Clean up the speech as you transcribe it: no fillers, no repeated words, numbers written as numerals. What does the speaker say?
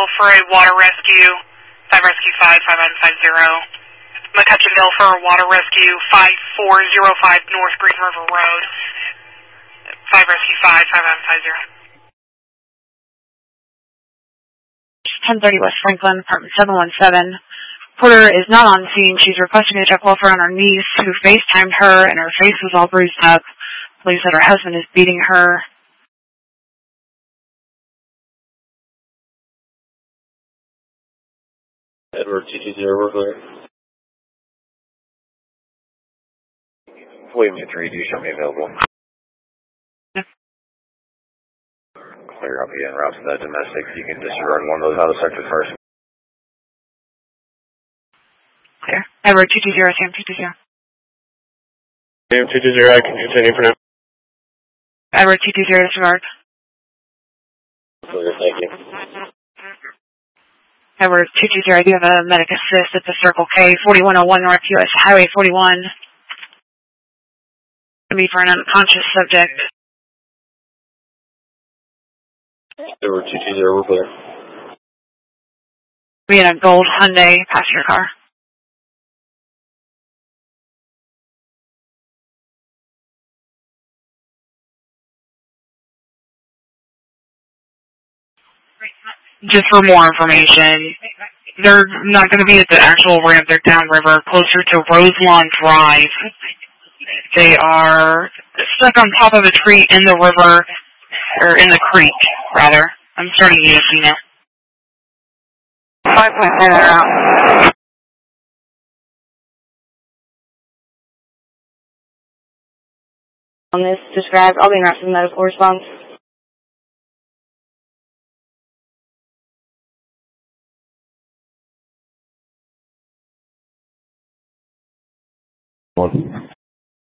McCutcheonville for a water rescue, 5 Rescue 5, 5950. McCutcheonville for a water rescue, 5405 North Green River Road, 5 Rescue 5, 5950. 1030 West Franklin, apartment 717. Porter is not on scene. She's requesting a check welfare on her niece, who FaceTimed her, and her face was all bruised up. Police said her husband is beating her. Edward 220, we're clear. William 3, do you show me available? Yep. Clear up again, route to that domestic. You can disregard one of those out of sector first. Clear. Edward 220, Sam 220. Sam 220, I can continue for now. Edward 220, disregard. Clear, thank you. Edward 220, I do have a medic assist at the Circle K, 4101 North US Highway 41. Going to be for an unconscious subject. Edward 220, we're clear. We in a gold Hyundai passenger car. Just for more information, they're not going to be at the actual ramp. They're downriver, closer to Roselawn Drive. They are stuck on top of a tree in the river, or in the creek, rather. I'm starting ESC now. 5.0. On this described, I'll be in route to the medical response. One.